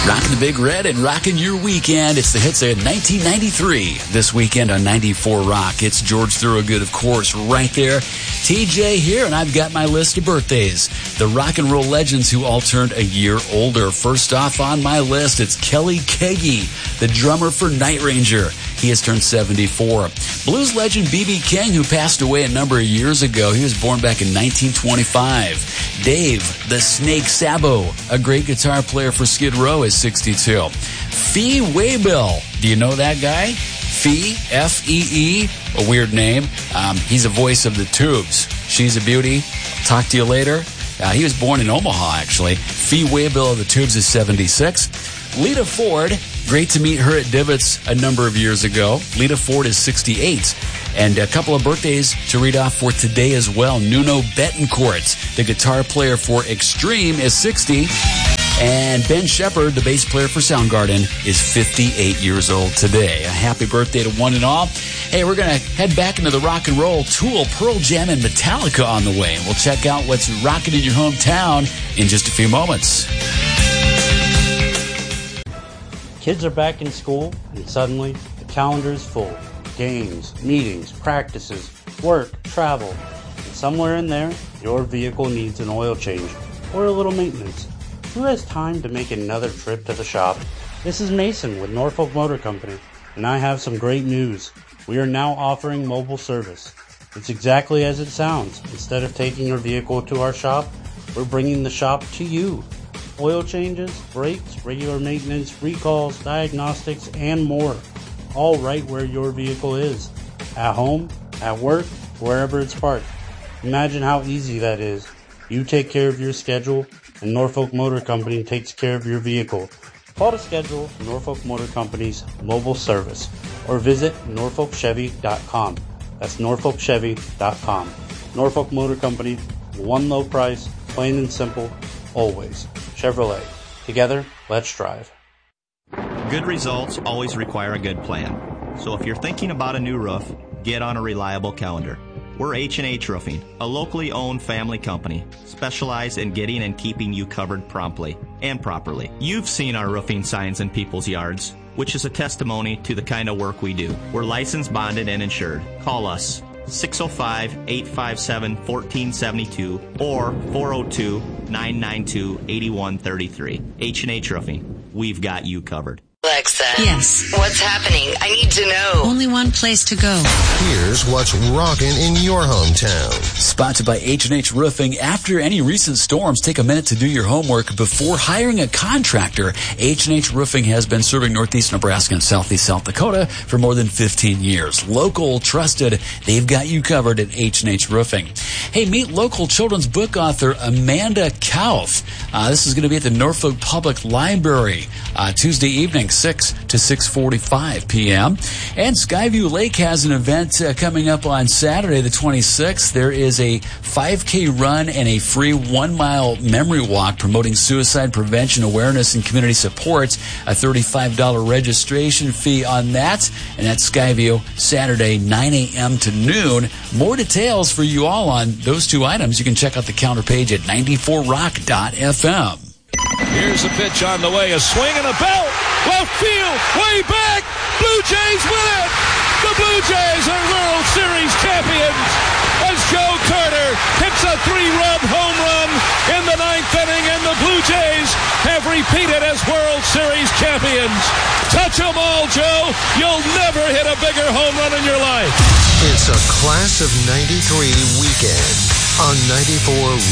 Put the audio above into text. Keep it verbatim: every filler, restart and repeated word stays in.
Rocking the Big Red and rocking your weekend. It's the hits of nineteen ninety-three. This weekend on ninety-four Rock. It's George Thorogood, of course, right there. T J here, and I've got my list of birthdays. The rock and roll legends who all turned a year older. First off on my list, it's Kelly Keagy, the drummer for Night Ranger. He has turned seventy-four. Blues legend B B King, who passed away a number of years ago. He was born back in nineteen twenty-five. Dave, the Snake Sabo, a great guitar player for Skid Row, is sixty-two. Fee Waybill, do you know that guy? Fee, F E E, a weird name. Um, he's a voice of the Tubes. She's a beauty. I'll talk to you later. Uh, he was born in Omaha, actually. Fee Waybill of the Tubes is seventy-six. Lita Ford, great to meet her at Divots a number of years ago. Lita Ford is sixty-eight. And a couple of birthdays to read off for today as well. Nuno Betancourt, the guitar player for Extreme, is sixty. And Ben Shepherd, the bass player for Soundgarden, is fifty-eight years old today. A happy birthday to one and all. Hey, we're going to head back into the rock and roll. Tool, Pearl Jam, and Metallica on the way. We'll check out what's rocking in your hometown in just a few moments. Kids are back in school, and suddenly the calendar is full. Games, meetings, practices, work, travel. And somewhere in there, your vehicle needs an oil change or a little maintenance. Who has time to make another trip to the shop? This is Mason with Norfolk Motor Company, and I have some great news. We are now offering mobile service. It's exactly as it sounds. Instead of taking your vehicle to our shop, we're bringing the shop to you. Oil changes, brakes, regular maintenance, recalls, diagnostics, and more. All right where your vehicle is. At home, at work, wherever it's parked. Imagine how easy that is. You take care of your schedule, and Norfolk Motor Company takes care of your vehicle. Call to schedule Norfolk Motor Company's mobile service or visit norfolk chevy dot com. That's norfolk chevy dot com. Norfolk Motor Company, one low price, plain and simple, always. Chevrolet. Together, let's drive. Good results always require a good plan. So if you're thinking about a new roof, get on a reliable calendar. We're H and H Roofing, a locally owned family company, specialized in getting and keeping you covered promptly and properly. You've seen our roofing signs in people's yards, which is a testimony to the kind of work we do. We're licensed, bonded, and insured. Call us six oh five, eight five seven, one four seven two or four oh two, nine nine two, eight one three three. H and H Roofing. We've got you covered. Alexa. Yes. What's happening? I need to know. Only one place to go. Here's what's rocking in your hometown. Sponsored by H and H Roofing. After any recent storms, take a minute to do your homework before hiring a contractor. H and H Roofing has been serving Northeast Nebraska and Southeast South Dakota for more than fifteen years. Local, trusted, they've got you covered at H and H Roofing. Hey, meet local children's book author Amanda Kauf. Uh, this is going to be at the Norfolk Public Library uh, Tuesday evening, six to six forty-five p.m. And Skyview Lake has an event uh, coming up on Saturday the twenty-sixth. There is a five K run and a free one-mile memory walk promoting suicide prevention awareness and community support. A thirty-five dollars registration fee on that. And that's Skyview, Saturday, nine a.m. to noon. More details for you all on those two items. You can check out the counter page at ninety-four rock dot f m. Here's a pitch on the way, a swing and a belt, left field, way back, Blue Jays win it! The Blue Jays are World Series champions as Joe Carter hits a three-run home run in the ninth inning, and the Blue Jays have repeated as World Series champions. Touch 'em all, Joe. You'll never hit a bigger home run in your life. It's a Class of ninety-three weekend on ninety-four